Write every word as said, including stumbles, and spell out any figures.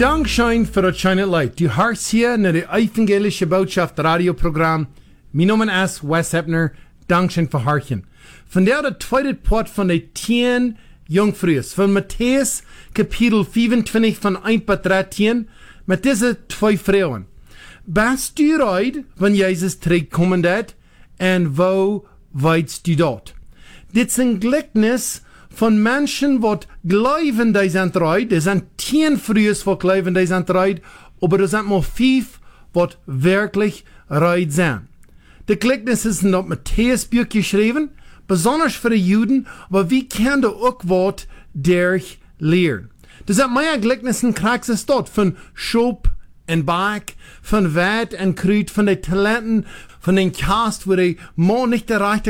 Dankeschön für das schöne Leid. Du hörst hier nach der evangelische Botschaft Radioprogramm. Mein Name ist Wes Heppner. Dankeschön für Harchen. Von der der zweite Part von der zehn Jungfrühes, von Matthäus Kapitel vierundzwanzig von eins bis dreizehn, mit diesen zwei Frauen. Bist du reid, wenn Jesus terugkommen wird, und wo weißt du dort? Dit ist ein Gleichnis von Menschen, die glauben, die sind reid. Es sind zehn Frühes, die glauben, die sind reid, aber es sind nur fünf, die wirklich reid sind. Die Gleichnis ist in das Matthäusbuch geschrieben, besonders für die Juden, aber wie können da auch was durch lernen? Das sind mehr Gleichnissen, kriegst du dort, von Schub und Berg, von Wert und Krüt, von den Talenten, von den Cast, wo die Mann nicht erreicht